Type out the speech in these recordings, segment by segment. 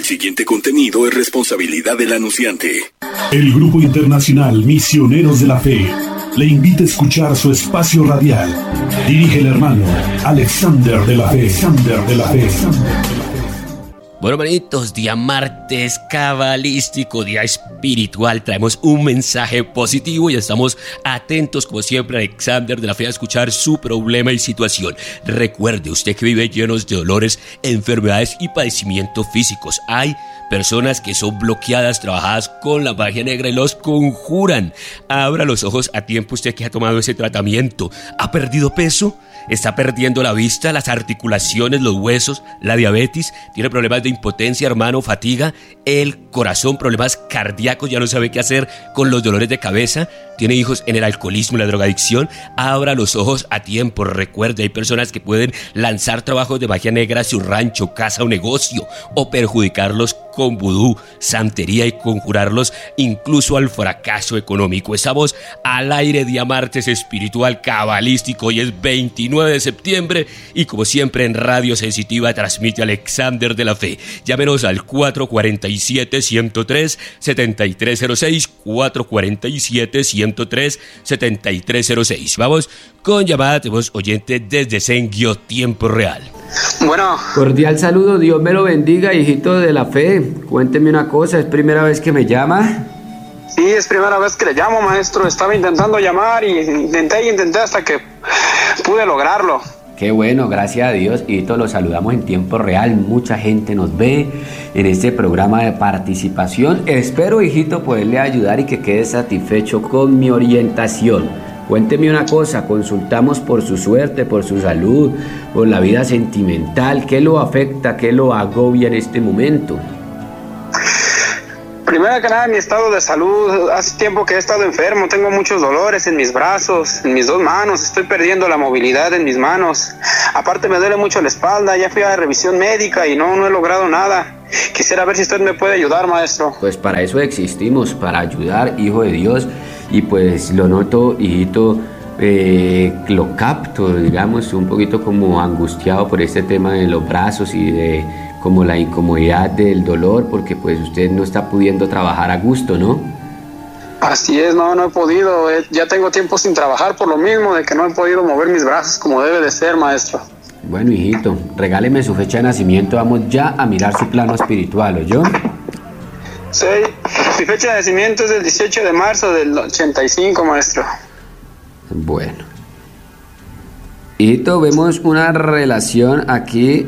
El siguiente contenido es responsabilidad del anunciante. El Grupo Internacional Misioneros de la Fe le invita a escuchar su espacio radial. Dirige el hermano Alexander de la Fe. Bueno, hermanitos, día martes cabalístico, día espiritual. Traemos un mensaje positivo y estamos atentos, como siempre, Alexander de la Fe, a escuchar su problema y situación. Recuerde, usted que vive llenos de dolores, enfermedades y padecimientos físicos. Hay personas que son bloqueadas, trabajadas con la magia negra y los conjuran. Abra los ojos a tiempo, usted que ha tomado ese tratamiento. ¿Ha perdido peso? ¿Está perdiendo la vista, las articulaciones, los huesos, la diabetes? ¿Tiene problemas de impotencia, hermano, fatiga, el corazón, problemas cardíacos? ¿Ya no sabe qué hacer con los dolores de cabeza? ¿Tiene hijos en el alcoholismo y la drogadicción? Abra los ojos a tiempo. Recuerde, hay personas que pueden lanzar trabajos de magia negra a su rancho, casa o negocio, o perjudicarlos con vudú, santería y conjurarlos incluso al fracaso económico. Estamos al aire, día martes espiritual cabalístico. Hoy es 29 de septiembre y como siempre en Radio Sensitiva transmite Alexander de la Fe. Llámenos al 447-103-7306, 447-103-7306. Vamos con llamada, tenemos oyente desde Senguio, tiempo real. Bueno. Cordial saludo, Dios me lo bendiga, hijito de la Fe. Cuénteme una cosa, ¿es primera vez que me llama? Sí, es primera vez que le llamo, maestro. Estaba intentando llamar y intenté hasta que pude lograrlo. Qué bueno, gracias a Dios, hijito, lo saludamos en tiempo real. Mucha gente nos ve en este programa de participación. Espero, hijito, poderle ayudar y que quede satisfecho con mi orientación. Cuénteme una cosa, consultamos por su suerte, por su salud, por la vida sentimental. ¿Qué lo afecta, qué lo agobia en este momento? Primero que nada, mi estado de salud. Hace tiempo que he estado enfermo, tengo muchos dolores en mis brazos, en mis dos manos, estoy perdiendo la movilidad en mis manos. Aparte me duele mucho la espalda, ya fui a revisión médica y no he logrado nada. Quisiera ver si usted me puede ayudar, maestro. Pues para eso existimos, para ayudar, hijo de Dios. Y pues lo noto, hijito, lo capto, digamos, un poquito como angustiado por este tema de los brazos y de como la incomodidad del dolor, porque pues usted no está pudiendo trabajar a gusto, ¿no? Así es, no he podido, ya tengo tiempo sin trabajar por lo mismo de que no he podido mover mis brazos como debe de ser, maestro. Bueno, hijito, regáleme su fecha de nacimiento, vamos ya a mirar su plano espiritual, ¿oyó? Sí, mi fecha de nacimiento es el 18 de marzo del 85, maestro. Bueno. Hijito, vemos una relación aquí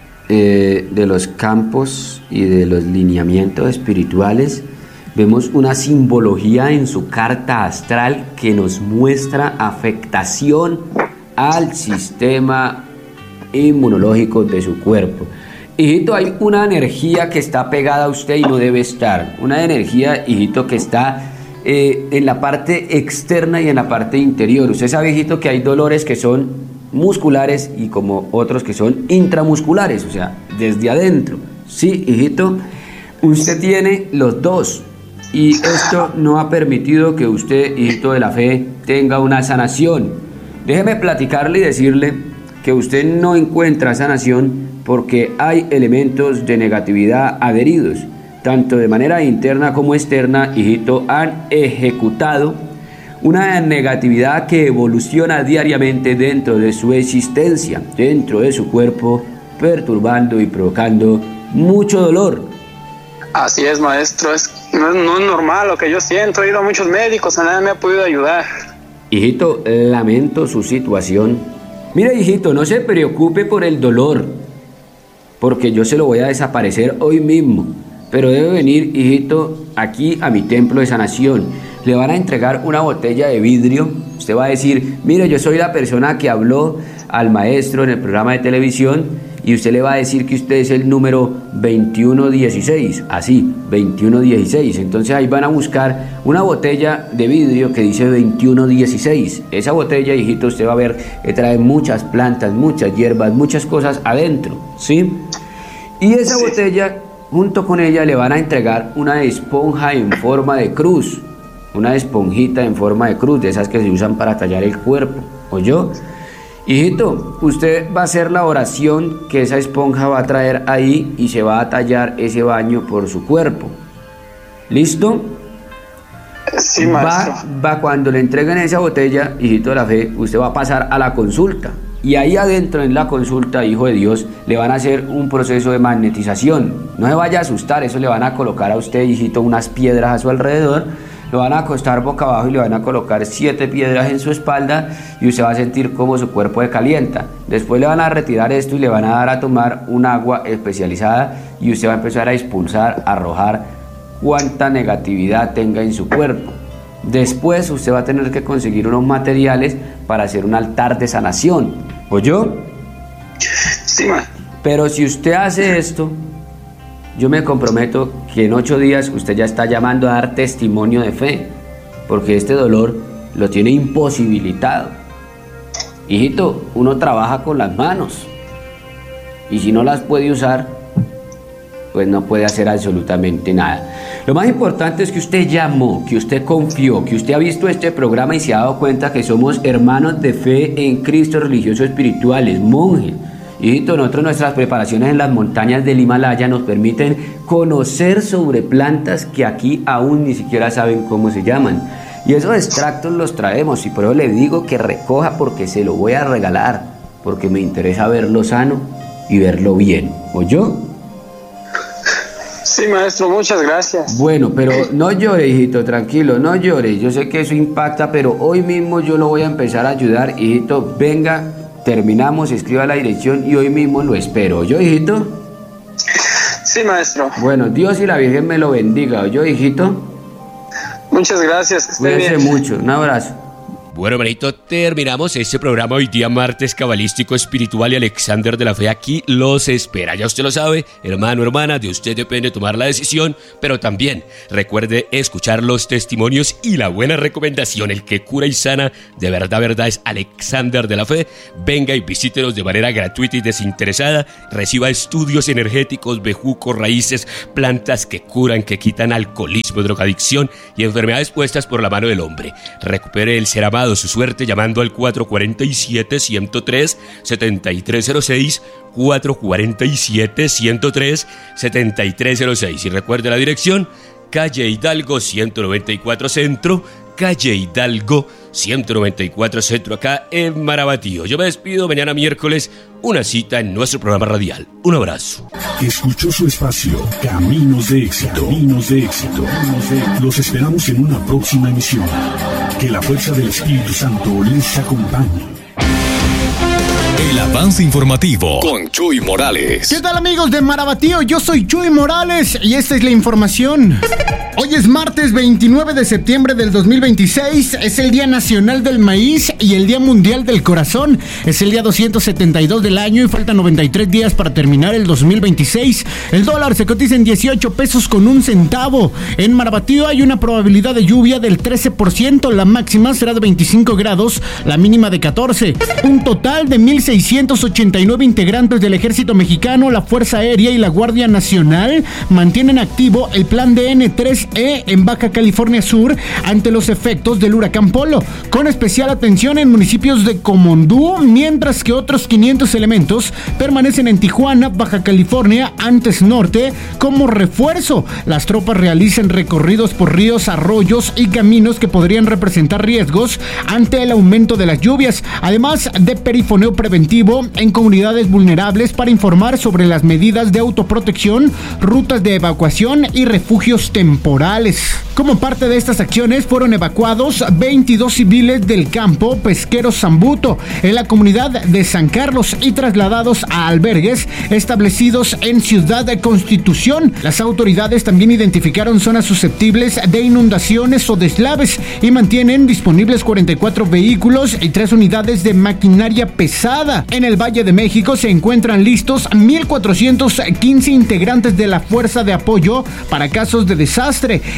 de los campos y de los lineamientos espirituales. Vemos una simbología en su carta astral que nos muestra afectación al sistema inmunológico de su cuerpo. Hijito, hay una energía que está pegada a usted y no debe estar. Una energía, hijito, que está en la parte externa y en la parte interior. Usted sabe, hijito, que hay dolores que son musculares y como otros que son intramusculares, o sea, desde adentro. Sí, hijito, usted tiene los dos. Y esto no ha permitido que usted, hijito de la Fe, tenga una sanación. Déjeme platicarle y decirle que usted no encuentra sanación porque hay elementos de negatividad adheridos, tanto de manera interna como externa, hijito, han ejecutado una negatividad que evoluciona diariamente dentro de su existencia, dentro de su cuerpo, perturbando y provocando mucho dolor. Así es, maestro, no es normal lo que yo siento, he ido a muchos médicos, a nadie me ha podido ayudar. Hijito, lamento su situación. Mire, hijito, no se preocupe por el dolor, porque yo se lo voy a desaparecer hoy mismo. Pero debe venir, hijito, aquí a mi templo de sanación. Le van a entregar una botella de vidrio. Usted va a decir, mire, yo soy la persona que habló al maestro en el programa de televisión, y usted le va a decir que usted es el número 2116, así, 2116. Entonces ahí van a buscar una botella de vidrio que dice 2116. Esa botella, hijito, usted va a ver que trae muchas plantas, muchas hierbas, muchas cosas adentro, ¿sí? Y esa botella, junto con ella, le van a entregar una esponja en forma de cruz, una esponjita en forma de cruz, de esas que se usan para tallar el cuerpo, ¿oyó? Hijito, usted va a hacer la oración que esa esponja va a traer ahí y se va a tallar ese baño por su cuerpo. ¿Listo? Sí, maestro. Va cuando le entreguen esa botella, hijito de la fe, usted va a pasar a la consulta. Y ahí adentro en la consulta, hijo de Dios, le van a hacer un proceso de magnetización. No se vaya a asustar, eso le van a colocar a usted, hijito, unas piedras a su alrededor. Lo van a acostar boca abajo y le van a colocar 7 piedras en su espalda y usted va a sentir cómo su cuerpo se calienta. Después le van a retirar esto y le van a dar a tomar un agua especializada y usted va a empezar a expulsar, a arrojar cuánta negatividad tenga en su cuerpo. Después usted va a tener que conseguir unos materiales para hacer un altar de sanación. ¿Oyó? Sí, ma. Pero si usted hace esto, yo me comprometo que en 8 días usted ya está llamando a dar testimonio de fe, porque este dolor lo tiene imposibilitado. Hijito, uno trabaja con las manos y si no las puede usar, pues no puede hacer absolutamente nada. Lo más importante es que usted llamó, que usted confió, que usted ha visto este programa y se ha dado cuenta que somos hermanos de fe en Cristo, religiosos espirituales, monjes. Hijito, nosotros nuestras preparaciones en las montañas del Himalaya nos permiten conocer sobre plantas que aquí aún ni siquiera saben cómo se llaman. Y esos extractos los traemos y por eso le digo que recoja porque se lo voy a regalar, porque me interesa verlo sano y verlo bien. ¿Oyó? Sí, maestro, muchas gracias. Bueno, pero no llore, hijito, tranquilo, no llore. Yo sé que eso impacta, pero hoy mismo yo lo voy a empezar a ayudar. Hijito, venga, terminamos, escriba la dirección y hoy mismo lo espero. ¿Oyó, hijito? Sí, maestro. Bueno, Dios y la Virgen me lo bendiga. ¿Oyó, hijito? Muchas gracias, que esté Cuídese bien. mucho, un abrazo. Bueno, hermanito, terminamos este programa hoy día martes cabalístico espiritual y Alexander de la Fe aquí los espera. Ya usted lo sabe, hermano, hermana, de usted depende tomar la decisión, pero también recuerde escuchar los testimonios y la buena recomendación. El que cura y sana de verdad es Alexander de la Fe. Venga y visítenos de manera gratuita y desinteresada. Reciba estudios energéticos, bejucos, raíces, plantas que curan, que quitan alcoholismo, drogadicción y enfermedades puestas por la mano del hombre. Recupere el ser amado, su suerte, llamando al 447-103-7306, 447-103-7306. Y recuerde la dirección: calle Hidalgo 194 Centro, calle Hidalgo 194 Centro, acá en Marabatío. Yo me despido, mañana miércoles, una cita en nuestro programa radial. Un abrazo. Escuchó su espacio Caminos de Éxito. Caminos de Éxito. Los esperamos en una próxima emisión. Que la fuerza del Espíritu Santo les acompañe. El avance informativo con Chuy Morales. ¿Qué tal, amigos de Marabatío? Yo soy Chuy Morales y esta es la información. Hoy es martes 29 de septiembre del 2026, es el Día Nacional del Maíz y el Día Mundial del Corazón. Es el día 272 del año y faltan 93 días para terminar el 2026. El dólar se cotiza en 18 pesos con un centavo. En Marabatío hay una probabilidad de lluvia del 13%, la máxima será de 25 grados, la mínima de 14. Un total de 1,689 integrantes del Ejército Mexicano, la Fuerza Aérea y la Guardia Nacional mantienen activo el Plan DN3E en Baja California Sur ante los efectos del huracán Polo, con especial atención en municipios de Comondú, mientras que otros 500 elementos permanecen en Tijuana, Baja California, antes norte, como refuerzo. Las tropas realizan recorridos por ríos, arroyos y caminos que podrían representar riesgos ante el aumento de las lluvias, además de perifoneo preventivo en comunidades vulnerables para informar sobre las medidas de autoprotección, rutas de evacuación y refugios temporales. Como parte de estas acciones fueron evacuados 22 civiles del campo pesquero Zambuto en la comunidad de San Carlos y trasladados a albergues establecidos en Ciudad de Constitución. Las autoridades también identificaron zonas susceptibles de inundaciones o deslaves y mantienen disponibles 44 vehículos y 3 unidades de maquinaria pesada. En el Valle de México se encuentran listos 1,415 integrantes de la Fuerza de Apoyo para casos de desastre. El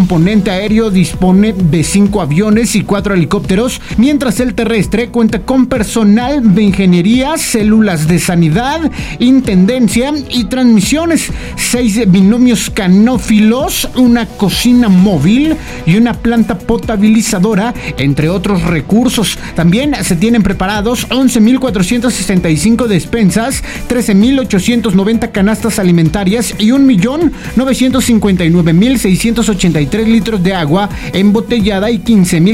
componente aéreo dispone de 5 aviones y 4 helicópteros, mientras el terrestre cuenta con personal de ingeniería, células de sanidad, intendencia y transmisiones, 6 binomios canófilos, una cocina móvil y una planta potabilizadora, entre otros recursos. También se tienen preparados 11.465 despensas, 13.890 canastas alimentarias y 1.959.683 litros de agua embotellada y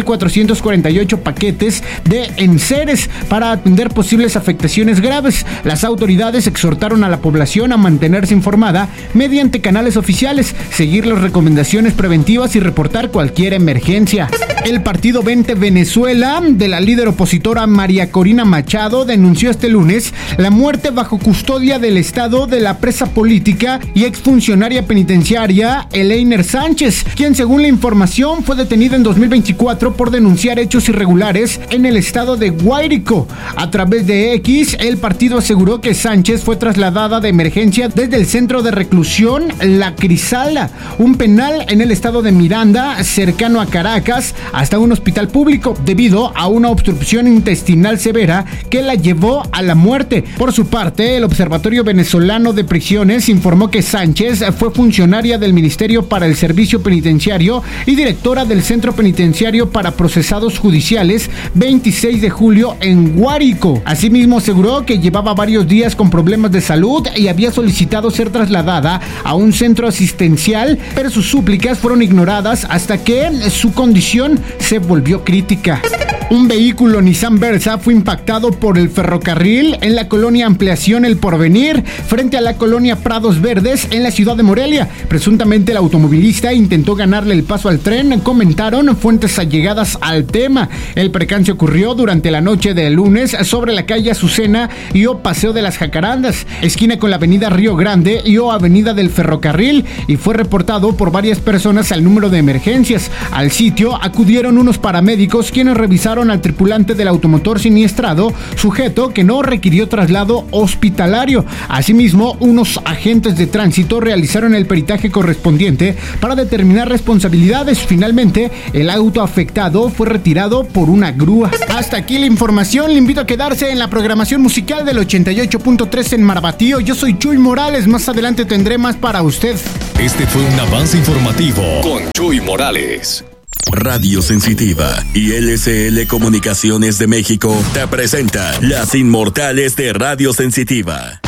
15.448 paquetes de enseres para atender posibles afectaciones graves. Las autoridades exhortaron a la población a mantenerse informada mediante canales oficiales, seguir las recomendaciones preventivas y reportar cualquier emergencia. El partido Vente Venezuela de la líder opositora María Corina Machado denunció este lunes la muerte bajo custodia del Estado de la presa política y exfuncionaria penitenciaria Eleiner Sánchez, quien según la información fue detenida en 2024 por denunciar hechos irregulares en el estado de Guárico. A través de X, el partido aseguró que Sánchez fue trasladada de emergencia desde el centro de reclusión La Crisala, un penal en el estado de Miranda, cercano a Caracas, hasta un hospital público debido a una obstrucción intestinal severa que la llevó a la muerte. Por su parte, el Observatorio Venezolano de Prisiones informó que Sánchez fue funcionaria del Ministerio para el Servicio Penitenciario y directora del Centro Penitenciario para Procesados Judiciales 26 de julio en Guárico. Asimismo, aseguró que llevaba varios días con problemas de salud y había solicitado ser trasladada a un centro asistencial, pero sus súplicas fueron ignoradas hasta que su condición se volvió crítica. Un vehículo Nissan Versa fue impactado por el ferrocarril en la colonia Ampliación El Porvenir, frente a la colonia Prados Verdes en la ciudad de Morelia. Presuntamente el automovilista intentó ganarle el paso al tren, comentaron fuentes allegadas al tema. El percance ocurrió durante la noche del lunes sobre la calle Azucena y o Paseo de las Jacarandas, esquina con la avenida Río Grande y o avenida del Ferrocarril, y fue reportado por varias personas al número de emergencias. Al sitio acudieron unos paramédicos quienes revisaron al tripulante del automotor siniestrado, sujeto que no requirió traslado hospitalario. Asimismo, unos agentes de tránsito realizaron el peritaje correspondiente para determinar responsabilidades. Finalmente, el auto afectado fue retirado por una grúa. Hasta aquí la información. Le invito a quedarse en la programación musical del 88.3 en Marabatío. Yo soy Chuy Morales. Más adelante tendré más para usted. Este fue un avance informativo con Chuy Morales. Radio Sensitiva y LCL Comunicaciones de México te presenta Las Inmortales de Radio Sensitiva.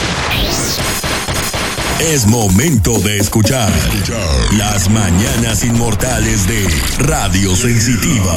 Es momento de escuchar Las Mañanas Inmortales de Radio Sensitiva.